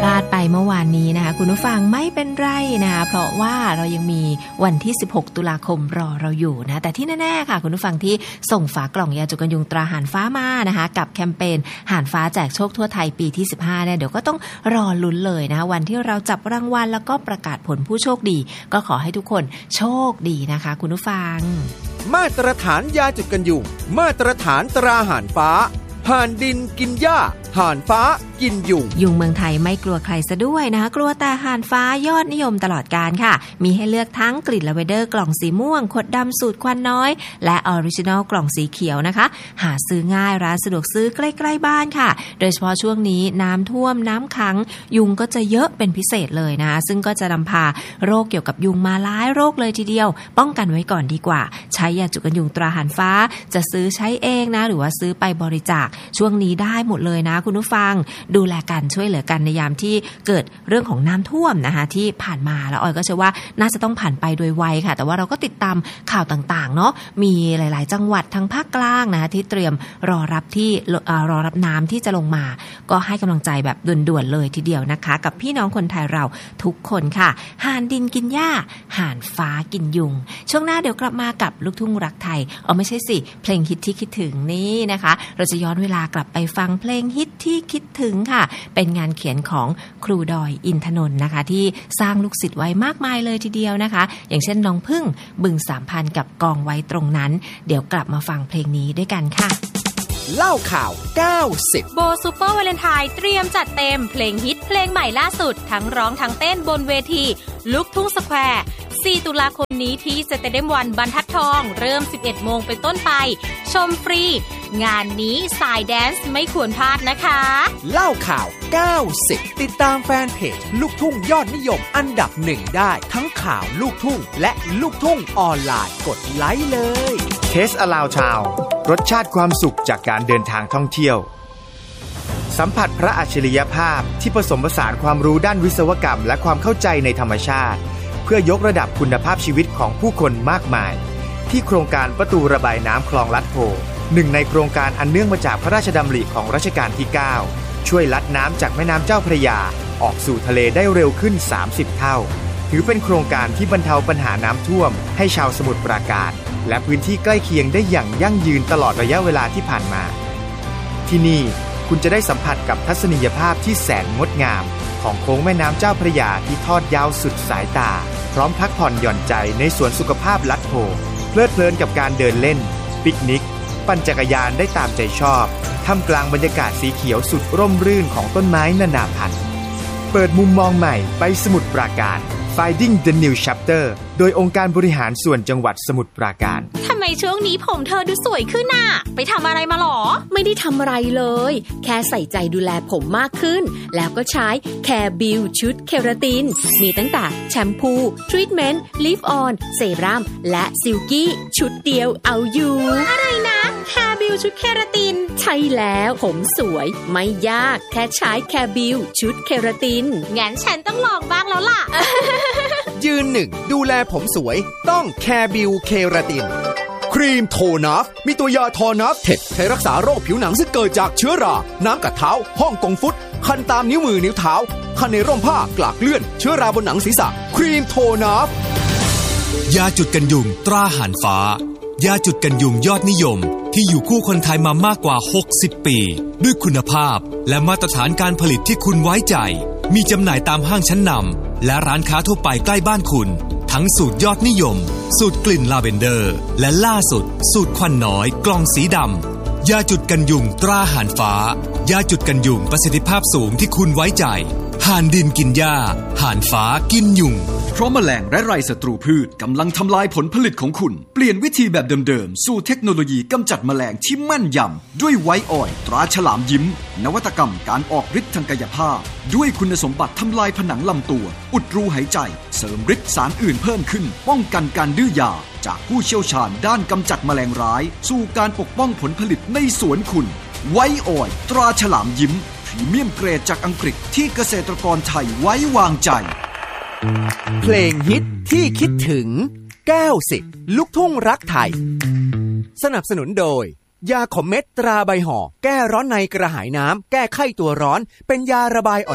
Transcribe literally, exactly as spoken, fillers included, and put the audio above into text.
พลาดไปเมื่อวานนี้นะคะคุณผู้ฟังไม่เป็นไรนะคะเพราะว่าเรายังมีวันที่สิบหกตุลาคมรอเราอยู่นะแต่ที่แน่ๆค่ะคุณผู้ฟังที่ส่งฝากล่องยาจุกกันยุงตราหานฟ้ามานะคะกับแคมเปญหานฟ้าแจกโชคทั่วไทยปีที่สิบห้าเนี่ยเดี๋ยวก็ต้องรอลุ้นเลยนะคะวันที่เราจับรางวัลแล้วก็ประกาศผลผู้โชคดีก็ขอให้ทุกคนโชคดีนะคะคุณผู้ฟังมาตรฐานยาจุกกันยุงมาตรฐานตราหานฟ้าห่านดินกินหญ้าห่านฟ้ากินยุงยุงเมืองไทยไม่กลัวใครซะด้วยนะคะกลัวแต่ห่านฟ้ายอดนิยมตลอดกาลค่ะมีให้เลือกทั้งกลิ่นลาเวนเดอร์กล่องสีม่วงขวดดำสูตรควันน้อยและออริจินัลกล่องสีเขียวนะคะหาซื้อง่ายร้านสะดวกซื้อใกล้ๆบ้านค่ะโดยเฉพาะช่วงนี้น้ำท่วมน้ำขังยุงก็จะเยอะเป็นพิเศษเลยนะคะซึ่งก็จะนำพาโรคเกี่ยวกับยุงมาหลายโรคเลยทีเดียวป้องกันไว้ก่อนดีกว่าใช้ยาจุกกันยุงตราหานฟ้าจะซื้อใช้เองนะหรือว่าซื้อไปบริจาคช่วงนี้ได้หมดเลยนะคุณผู้ฟังดูแลกันช่วยเหลือกันในยามที่เกิดเรื่องของน้ำท่วมนะคะที่ผ่านมาแล้วออยก็เชื่อว่าน่าจะต้องผ่านไปโดยไวค่ะแต่ว่าเราก็ติดตามข่าวต่างๆเนาะมีหลายๆจังหวัดทางภาคกลางนะคะที่เตรียมรอรับที่รอรับน้ำที่จะลงมาก็ให้กำลังใจแบบด่วนๆเลยทีเดียวนะคะกับพี่น้องคนไทยเราทุกคนค่ะห่านดินกินหญ้าห่านฟ้ากินยุงช่วงหน้าเดี๋ยวกลับมากับลูกทุ่งรักไทยเอาไม่ใช่สิเพลงฮิตที่คิดถึงนี่นะคะเราจะย้อนเวลากลับไปฟังเพลงฮิตที่คิดถึงค่ะเป็นงานเขียนของครูดอยอินทนนท์นะคะที่สร้างลูกศิษย์ไว้มากมายเลยทีเดียวนะคะอย่างเช่นน้องพึ่งบึงสามพันกับกองไว้ตรงนั้นเดี๋ยวกลับมาฟังเพลงนี้ด้วยกันค่ะเล่าข่าวเก้าสิบโบซูเปอร์วาเลนไทน์เตรียมจัดเต็มเพลงฮิตเพลงใหม่ล่าสุดทั้งร้องทั้งเต้นบนเวทีลูกทุ่งสแควร์สี่ตุลาคมนี้ที่สเตเดียมวันบรรทัดทองเริ่ม สิบเอ็ดโมงเป็นต้นไปชมฟรีงานนี้สายแดนซ์ไม่ควรพลาดนะคะเล่าข่าวเก้าสิบติดตามแฟนเพจลูกทุ่งยอดนิยมอันดับหนึ่งได้ทั้งข่าวลูกทุ่งและลูกทุ่งออนไลน์กดไลค์เลยเทสอลาวชาวรสชาติความสุขจากการเดินทางท่องเที่ยวสัมผัสพระอัจฉริยภาพที่ผสมผสานความรู้ด้านวิศวกรรมและความเข้าใจในธรรมชาติเพื่อยกระดับคุณภาพชีวิตของผู้คนมากมายที่โครงการประตูระบายน้ำคลองลัดโพหนึ่งในโครงการอันเนื่องมาจากพระราชดำริของรัชกาลที่เก้าช่วยลัดน้ำจากแม่น้ำเจ้าพระยาออกสู่ทะเลได้เร็วขึ้นสามสิบเท่าถือเป็นโครงการที่บรรเทาปัญหาน้ำท่วมให้ชาวสมุทรปราการและพื้นที่ใกล้เคียงได้อย่างยั่งยืนตลอดระยะเวลาที่ผ่านมาที่นี่คุณจะได้สัมผัสกับทัศนียภาพที่แสนงดงามของโค้งแม่น้ำเจ้าพระยาที่ทอดยาวสุดสายตาพร้อมพักผ่อนหย่อนใจในสวนสุขภาพลัดโพเพลิดเพลินกับการเดินเล่นปิกนิกปั่นจักรยานได้ตามใจชอบท่ามกลางบรรยากาศสีเขียวสุดร่มรื่นของต้นไม้นานาพันธุ์เปิดมุมมองใหม่ไปสมุทรปราการ Finding the New Chapter โดยองค์การบริหารส่วนจังหวัดสมุทรปราการทำไมช่วงนี้ผมเธอดูสวยขึ้นน่ะไปทำอะไรมาหรอไม่ได้ทำอะไรเลยแค่ใส่ใจดูแลผมมากขึ้นแล้วก็ใช้ Care Bill ชุดเคราตินมีตั้งแต่แชมพูทรีทเมนต์ลิฟต์ออนเซรั่มและซิลกี้ชุดเดียวเอาอยู่อะไรนะ Care Bill ชุดเคราตินใช่แล้วผมสวยไม่ยากแค่ใช้ Care Bill ชุดเคราตินงั้นฉันต้องลองบ้างแล้วล่ะยืนหนึ่งดูแลผมสวยต้อง Care Bill เคราตินครีมโทนัฟมีตัวยาทอนัฟเท็ดใช้รักษาโรคผิวหนังซึ่งเกิดจากเชื้อราน้ำกัดเท้าห้องกงฟุตคันตามนิ้วมือนิ้วเท้าคันในร่มผ้ากลากเลื่อนเชื้อราบนหนังศีรษะครีมโทนัฟยาจุดกันยุงตราหานฟ้ายาจุดกันยุงยอดนิยมที่อยู่คู่คนไทยมามากกว่าหกสิบปีด้วยคุณภาพและมาตรฐานการผลิตที่คุณไว้ใจมีจำหน่ายตามห้างชั้นนำและร้านค้าทั่วไปใกล้บ้านคุณทั้งสูตรยอดนิยมสูตรกลิ่นลาเวนเดอร์และล่าสุดสูตรควันน้อยกล่องสีดำยาจุดกันยุงตราหานฟ้ายาจุดกันยุงประสิทธิภาพสูงที่คุณไว้ใจห่านดินกินหญ้าห่านฟ้ากินยุงเพราะแมลงและไรศัตรูพืชกำลังทำลายผลผลิตของคุณเปลี่ยนวิธีแบบเดิมๆสู่เทคโนโลยีกำจัดแมลงที่แม่นยำด้วยไวท์ออยล์ตราฉลามยิ้มนวัตกรรมการออกฤทธิ์ทางกายภาพด้วยคุณสมบัติทำลายผนังลำตัวอุดรูหายใจเสริมฤทธิ์สารอื่นเพิ่มขึ้นป้องกันการดื้อยาจากผู้เชี่ยวชาญด้านกำจัดแมลงร้ายสู่การปกป้องผลผลิตในสวนคุณไวท์ออยล์ตราฉลามยิ้มพรีเมียมเกรดจากอังกฤษที่เกษตรกรไทยไว้วางใจเพลงฮิตที่คิดถึงเก้าสิบลูกทุ่งรักไทยสนับสนุนโดยยาขมเม็ดตราใบห่อแก้ร้อนในกระหายน้ำแก้ไข้ตัวร้อนเป็นยาระบาย